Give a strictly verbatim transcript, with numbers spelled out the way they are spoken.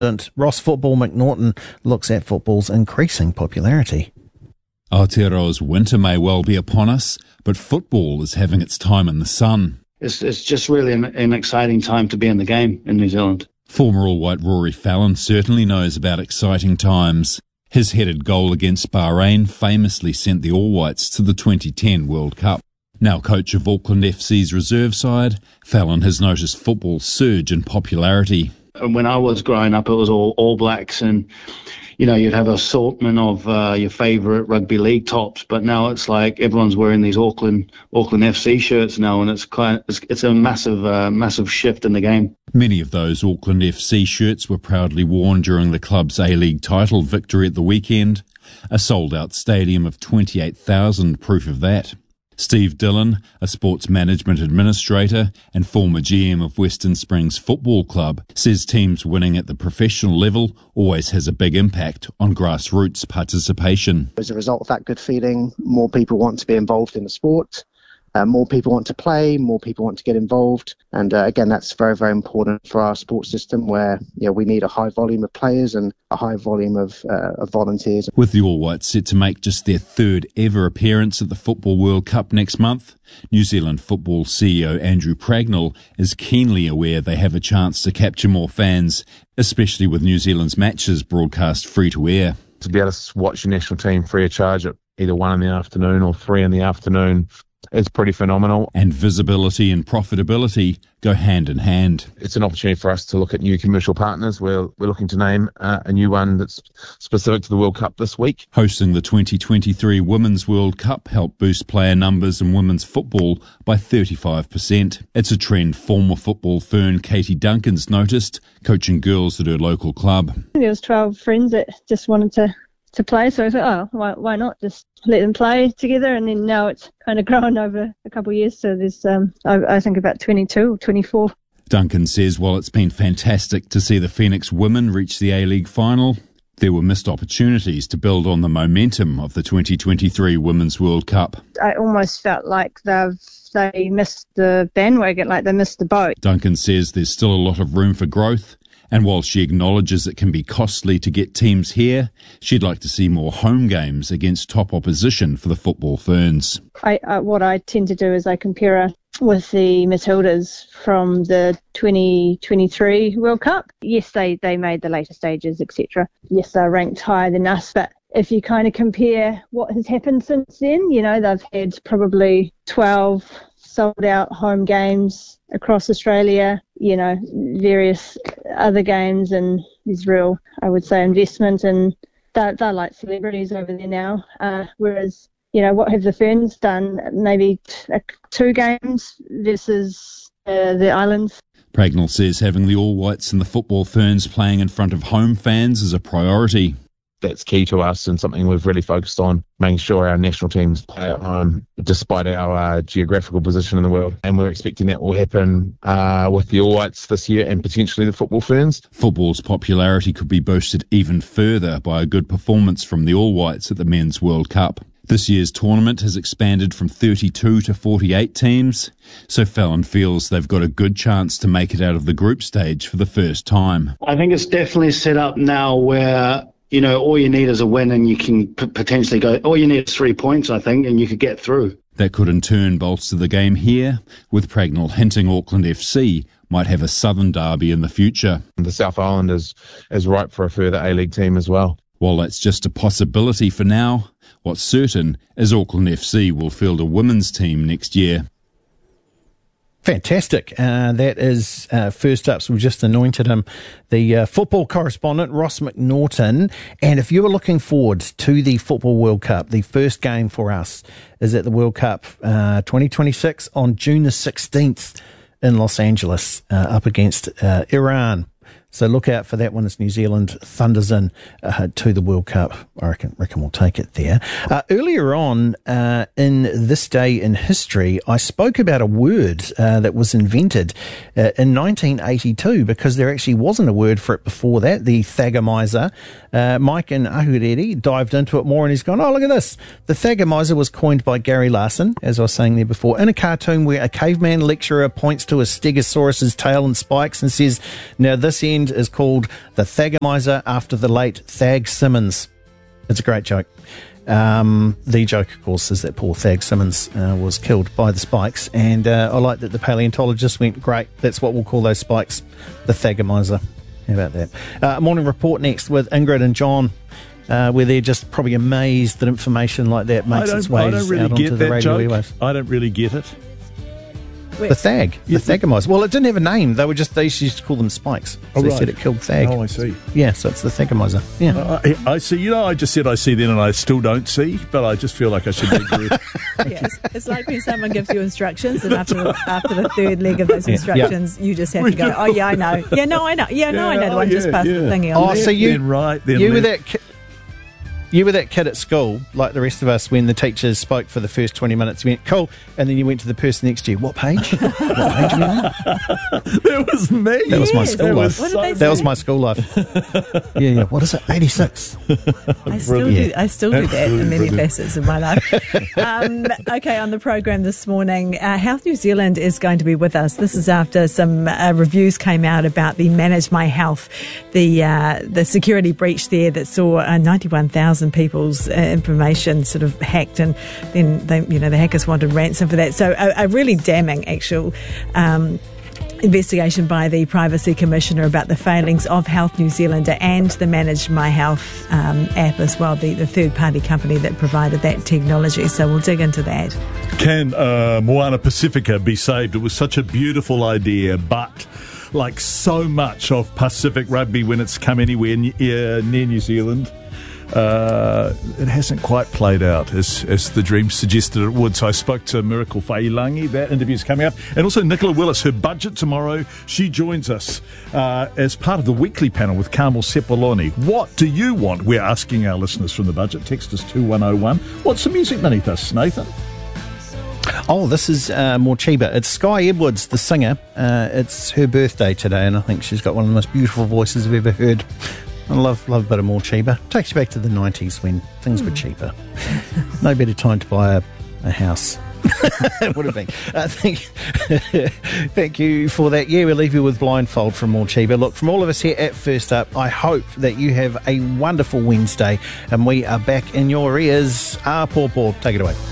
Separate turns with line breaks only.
Ross Football McNaughton looks at football's increasing popularity.
Aotearoa's winter may well be upon us, but football is having its time in the sun.
It's, it's just really an, an exciting time to be in the game in New Zealand.
Former All-White Rory Fallon certainly knows about exciting times. His headed goal against Bahrain famously sent the All-Whites to the twenty ten World Cup. Now coach of Auckland F C's reserve side, Fallon has noticed football's surge in popularity.
When I was growing up, it was all All Blacks, and you know, you'd have an assortment of uh, your favourite rugby league tops. But now it's like everyone's wearing these Auckland Auckland F C shirts now, and it's quite it's, it's a massive uh, massive shift in the game.
Many of those Auckland F C shirts were proudly worn during the club's A-League title victory at the weekend. A sold-out stadium of twenty-eight thousand, proof of that. Steve Dillon, a sports management administrator and former G M of Western Springs Football Club, says teams winning at the professional level always has a big impact on grassroots participation.
As a result of that good feeling, more people want to be involved in the sport. Uh, more people want to play, more people want to get involved. And uh, again, that's very, very important for our sports system where you know, we need a high volume of players and a high volume of, uh, of volunteers.
With the All Whites set to make just their third ever appearance at the Football World Cup next month, New Zealand Football C E O Andrew Pragnell is keenly aware they have a chance to capture more fans, especially with New Zealand's matches broadcast free-to-air.
To be able to watch your national team free of charge at either one in the afternoon or three in the afternoon, it's pretty phenomenal.
And visibility and profitability go hand in hand.
It's an opportunity for us to look at new commercial partners. We're, we're looking to name uh, a new one that's specific to the World Cup this week.
Hosting the twenty twenty-three Women's World Cup helped boost player numbers in women's football by thirty-five percent. It's a trend former football fern Katie Duncan's noticed, coaching girls at her local club.
There was twelve friends that just wanted to to play, so I thought, oh, why, why not just let them play together? And then now it's kind of grown over a couple of years, so there's, um, I, I think, about twenty-two or twenty-four.
Duncan says while it's been fantastic to see the Phoenix women reach the A-League final, there were missed opportunities to build on the momentum of the twenty twenty-three Women's World Cup.
I almost felt like they've they missed the bandwagon, like they missed the boat.
Duncan says there's still a lot of room for growth, and while she acknowledges it can be costly to get teams here, she'd like to see more home games against top opposition for the football ferns.
I, I, what I tend to do is I compare her with the Matildas from the twenty twenty-three World Cup. Yes, they, they made the later stages, et cetera. Yes, they're ranked higher than us, but if you kind of compare what has happened since then, you know, they've had probably twelve sold-out home games across Australia, you know, various other games, and there's real, I would say, investment, and they're, they're like celebrities over there now, uh, whereas, you know, what have the Ferns done? Maybe t- two games versus uh, the Islands.
Pragnell says having the All Whites and the football ferns playing in front of home fans is a priority.
That's key to us and something we've really focused on, making sure our national teams play at home despite our uh, geographical position in the world. And we're expecting that will happen uh, with the All Whites this year and potentially the football ferns.
Football's popularity could be boosted even further by a good performance from the All Whites at the Men's World Cup. This year's tournament has expanded from thirty-two to forty-eight teams, so Fallon feels they've got a good chance to make it out of the group stage for the first time.
I think it's definitely set up now where, you know, all you need is a win and you can p- potentially go, all you need is three points, I think, and you could get through.
That could in turn bolster the game here, with Pragnell hinting Auckland F C might have a Southern derby in the future.
The South Island is, is ripe for a further A-League team as well.
While that's just a possibility for now, what's certain is Auckland F C will field a women's team next year.
Fantastic. Uh, that is uh, first up, so we just anointed him, the uh, football correspondent, Ross McNaughton. And if you were looking forward to the Football World Cup, the first game for us is at the World Cup uh, twenty twenty-six on June the sixteenth in Los Angeles, uh, up against uh, Iran. So look out for that one as New Zealand thunders in uh, to the World Cup. I reckon, reckon we'll take it there. Uh, earlier on uh, in This Day in History, I spoke about a word uh, that was invented uh, in nineteen eighty-two, because there actually wasn't a word for it before that, the Thagomizer. Uh, Mike and Ahuriri dived into it more, and he's gone, oh, look at this. The Thagomizer was coined by Gary Larson, as I was saying there before, in a cartoon where a caveman lecturer points to a stegosaurus's tail and spikes and says, now this end weekend is called the Thagomizer after the late Thag Simmons. It's a great joke. Um, the joke, of course, is that poor Thag Simmons uh, was killed by the spikes, and uh, I like that the paleontologist went, great, that's what we'll call those spikes, the Thagomizer. How about that? Uh, morning report next with Ingrid and John, uh, where they're just probably amazed that information like that makes its way
I don't really
out
get
onto the
that
radio
joke.
airwaves.
I don't really get it.
The Thag, the Thagomizer. Well, it didn't have a name. They were just they used to call them spikes. So
Oh,
they
right.
said it killed Thag.
Oh, I see.
Yeah, so it's the Thagomizer. Yeah.
Uh, I, I see. You know, I just said I see then, and I still don't see, but I just feel like I should agree.
Yes. It's like when someone gives you instructions, and after the, after the third leg of those
Yeah.
instructions, you just have to go, oh, yeah, I know. Yeah, no, I know. Yeah, no, I know the
oh,
one just
yeah,
past
yeah.
the thingy.
Oh,
on
so
there.
you-
then right, then
you were
left.
that ki- you were that kid at school, like the rest of us, when the teachers spoke for the first twenty minutes. You went, cool, and then you went to the person next to you. What page? What page are we on?
That was me.
That was my
Yes.
school
That
life.
was
What did
so
they
That was
say?
my school life. Yeah, yeah. What is it? eighty-six.
I still
Brilliant.
do. I still do that in many facets of my life. Um, okay, on the program this morning, uh, Health New Zealand is going to be with us. This is after some uh, reviews came out about the Manage My Health, the uh, the security breach there that saw uh, ninety-one thousand people's uh, information sort of hacked, and then they, you know, the hackers wanted ransom for that. So a, a really damning actual. Um, investigation by the Privacy Commissioner about the failings of Health New Zealand and the Manage My Health um, app as well, the, the third-party company that provided that technology. So we'll dig into that.
Can uh, Moana Pacifica be saved? It was such a beautiful idea, but like so much of Pacific rugby when it's come anywhere near, uh, near New Zealand, uh, it hasn't quite played out as, as the dream suggested it would. So I spoke to Miracle Failangi. That interview's coming up. And also Nicola Willis, her budget tomorrow. She joins us uh, as part of the weekly panel with Carmel Sepuloni. What do you want? We're asking our listeners from the budget. Text us two one oh one. What's the music beneath us, Nathan?
Oh, this is uh, Morcheeba. It's Sky Edwards, the singer. Uh, it's her birthday today, and I think she's got one of the most beautiful voices I've ever heard. I love, love a bit of Morcheeba. Takes you back to the nineties when things were cheaper. No better time to buy a, a house. It would have been. Uh, thank, thank you for that. Yeah, we'll leave you with Blindfold from Morcheeba. Look, from all of us here at First Up, I hope that you have a wonderful Wednesday, and we are back in your ears. Ah, Paw Paw, take it away.